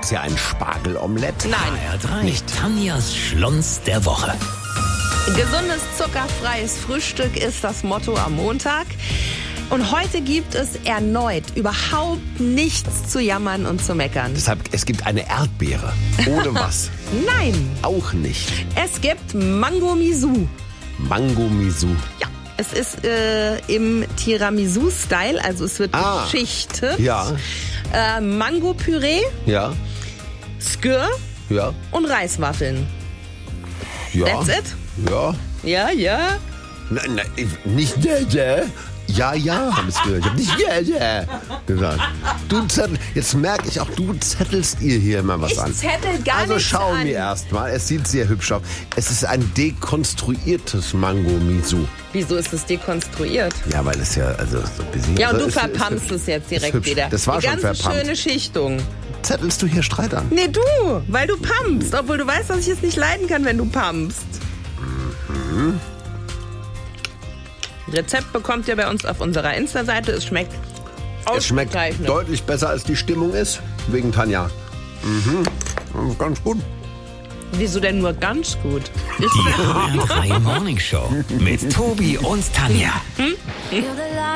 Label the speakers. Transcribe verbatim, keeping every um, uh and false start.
Speaker 1: gibt's ja ein Spargelomelett.
Speaker 2: Nein.
Speaker 3: R drei. Nicht Tanjas Schlons der Woche.
Speaker 2: Gesundes, zuckerfreies Frühstück ist das Motto am Montag. Und heute gibt es erneut überhaupt nichts zu jammern und zu meckern.
Speaker 1: Deshalb, es gibt eine Erdbeere. Ohne was?
Speaker 2: Nein,
Speaker 1: Auch nicht.
Speaker 2: es gibt Mango Misu.
Speaker 1: Mango Misu.
Speaker 2: Ja, es ist äh, im Tiramisu-Style, also es wird
Speaker 1: Ah.
Speaker 2: geschichtet.
Speaker 1: Ja,
Speaker 2: Äh, Mango-Püree,
Speaker 1: ja,
Speaker 2: Skür
Speaker 1: ja,
Speaker 2: und Reiswaffeln.
Speaker 1: ja.
Speaker 2: That's it?
Speaker 1: Ja.
Speaker 2: Ja, ja.
Speaker 1: Nein, nein, ich- nicht ja, ja. Ja, ja, haben es gehört. Ich habe nicht ja, ja gesagt. Du zettel, jetzt merke ich auch, du zettelst ihr hier immer was
Speaker 2: Ich
Speaker 1: an.
Speaker 2: zettel gar
Speaker 1: Also
Speaker 2: nichts
Speaker 1: schau
Speaker 2: an.
Speaker 1: mir erstmal. Es sieht sehr hübsch aus. Es ist ein dekonstruiertes Mango Misu.
Speaker 2: Wieso ist es dekonstruiert?
Speaker 1: Ja, weil es ja also so ein bisschen.
Speaker 2: Ja, und
Speaker 1: so
Speaker 2: du
Speaker 1: ist-
Speaker 2: verpampst
Speaker 1: ist,
Speaker 2: es jetzt
Speaker 1: ist
Speaker 2: direkt
Speaker 1: hübsch.
Speaker 2: wieder.
Speaker 1: Das war
Speaker 2: Die
Speaker 1: schon
Speaker 2: ganze
Speaker 1: verpampt.
Speaker 2: schöne Schichtung.
Speaker 1: Zettelst du hier Streit an?
Speaker 2: Nee, du, weil du pumpst, obwohl du weißt, dass ich es nicht leiden kann, wenn du pumpst.
Speaker 1: Mhm.
Speaker 2: Rezept bekommt ihr bei uns auf unserer Insta-Seite. Es schmeckt
Speaker 1: Es schmeckt
Speaker 2: ausgezeichnet.
Speaker 1: deutlich besser, als die Stimmung ist. Wegen Tanja. Mhm. Ganz gut.
Speaker 2: Wieso denn nur ganz gut?
Speaker 3: Die R drei Morning Show mit Tobi und Tanja.